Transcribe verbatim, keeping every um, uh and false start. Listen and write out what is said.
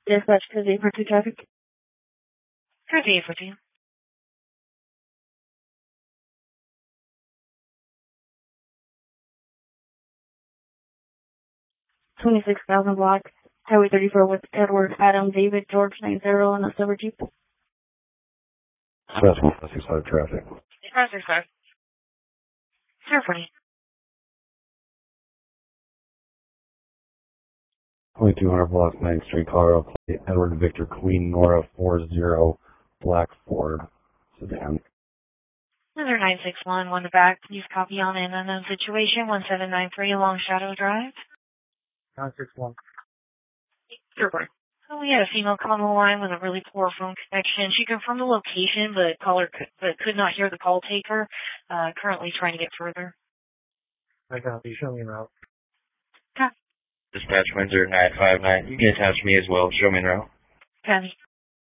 Dispatch to the for two traffic. Good day for two. twenty-six thousand block, Highway thirty-four with Edward, Adam, David, George, nine zero, and a silver Jeep. That's one six five traffic. Five six five. Zero forty. twenty-two hundred block, ninth Street, Colorado. Edward Victor Queen Nora four zero, black Ford sedan. Another nine six one, one to back. Please copy on an unknown situation, one seven nine three along Shadow Drive. nine six one. Zero forty. So we had a female call on the line with a really poor phone connection. She confirmed the location, but caller could, but could not hear the call taker. Uh, currently trying to get further. I copy. Show me a route. Copy. Dispatch one zero nine five nine. You can attach me as well. Show me en route. Copy.